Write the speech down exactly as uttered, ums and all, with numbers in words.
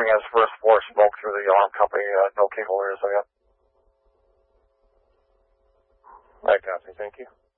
confirming as first floor smoke through the alarm company, uh, no cable layers, so yeah. I copy, thank you.